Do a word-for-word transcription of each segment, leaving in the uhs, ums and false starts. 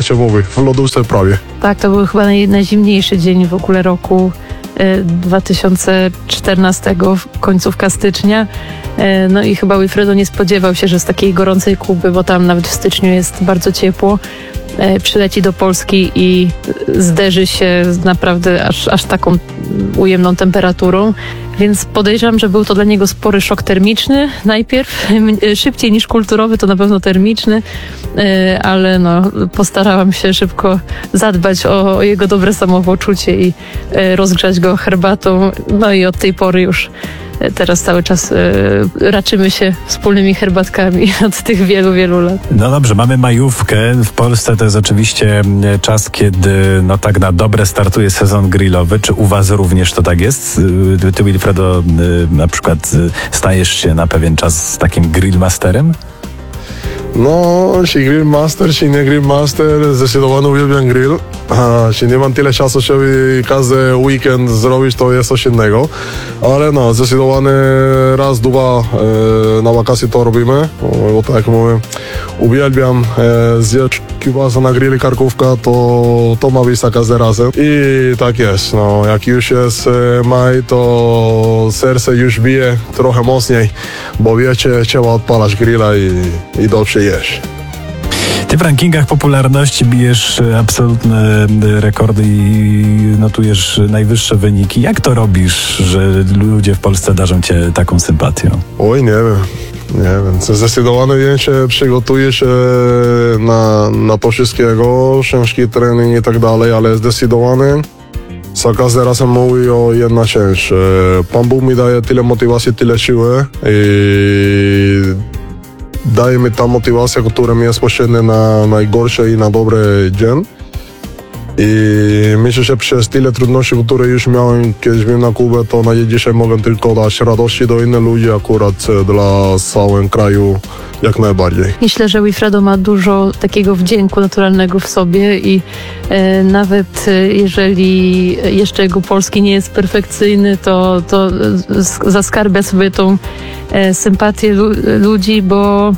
zimowy, w lodówce prawie. Tak, to był chyba naj, najzimniejszy dzień w ogóle roku dwa tysiące czternastego, końcówka stycznia. No i chyba Wilfredo nie spodziewał się, że z takiej gorącej Kuby, bo tam nawet w styczniu jest bardzo ciepło, przyleci do Polski i zderzy się z naprawdę aż, aż taką ujemną temperaturą. Więc podejrzewam, że był to dla niego spory szok termiczny najpierw, szybciej niż kulturowy, to na pewno termiczny, ale no, postarałam się szybko zadbać o, o jego dobre samopoczucie i rozgrzać go herbatą. No i od tej pory już teraz cały czas raczymy się wspólnymi herbatkami od tych wielu, wielu lat. No dobrze, mamy majówkę. W Polsce to jest oczywiście czas, kiedy no tak na dobre startuje sezon grillowy. Czy u was również to tak jest? Ty, Wilfredo, na przykład stajesz się na pewien czas z takim grillmasterem? No, czy grillmaster, czy nie grillmaster, zdecydowanie uwielbiam grill. A, czy nie mam tyle czasu, żeby każdy weekend zrobić, to jest coś innego. Ale no, zdecydowanie raz, dwa e, na wakacje to robimy. Bo tak jak mówię, uwielbiam e, zjeść kiełbasę na grilli, karkówka, to, to ma być każdy razem. I tak jest, no, jak już jest e, maj, to serce już bije trochę mocniej, bo wiecie, trzeba odpalać grilla i, i dobrze jeść. Ty w rankingach popularności bijesz absolutne rekordy i notujesz najwyższe wyniki. Jak to robisz, że ludzie w Polsce darzą cię taką sympatią? Oj, nie wiem. Nie wiem, zdecydowanie więcej przygotuję się na, na to wszystkiego, ciężki trening i tak dalej, ale zdecydowanie za każdym razem mówię o jedna część. Pan Bóg mi daje tyle motywacji, tyle siły i daje mi ta motywacja, która mi jest potrzebna na najgorszy i na dobry dzień. I myślę, że przez tyle trudności, które już miałem, kiedyś byłem na Kubę, to na dzień dzisiaj mogę tylko dać radości do innych ludzi, akurat dla całego kraju jak najbardziej. Myślę, że Wilfredo ma dużo takiego wdzięku naturalnego w sobie i e, nawet e, jeżeli jeszcze jego polski nie jest perfekcyjny, to, to zaskarbia sobie tą e, sympatię lu- ludzi, bo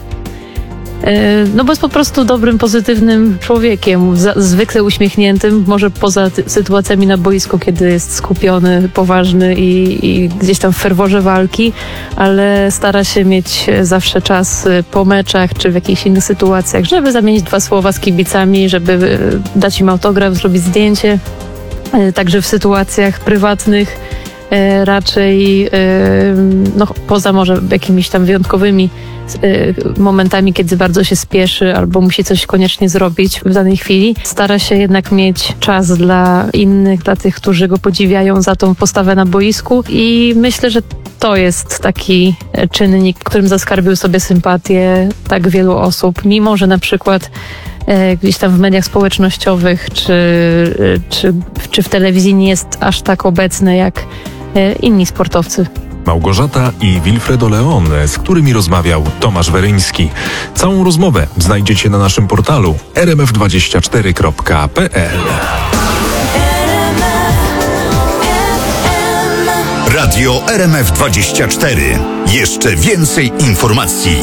No bo jest po prostu dobrym, pozytywnym człowiekiem, zwykle uśmiechniętym, może poza ty- sytuacjami na boisku, kiedy jest skupiony, poważny i, i gdzieś tam w ferworze walki, ale stara się mieć zawsze czas po meczach czy w jakichś innych sytuacjach, żeby zamienić dwa słowa z kibicami, żeby dać im autograf, zrobić zdjęcie. Także w sytuacjach prywatnych raczej, no poza może jakimiś tam wyjątkowymi momentami, kiedy bardzo się spieszy albo musi coś koniecznie zrobić w danej chwili, stara się jednak mieć czas dla innych, dla tych, którzy go podziwiają za tą postawę na boisku i myślę, że to jest taki czynnik, którym zaskarbił sobie sympatię tak wielu osób, mimo że na przykład gdzieś tam w mediach społecznościowych czy, czy, czy w telewizji nie jest aż tak obecny jak inni sportowcy. Małgorzata i Wilfredo Leon, z którymi rozmawiał Tomasz Weryński. Całą rozmowę znajdziecie na naszym portalu r m f dwadzieścia cztery kropka p l. Radio R M F dwadzieścia cztery. Jeszcze więcej informacji.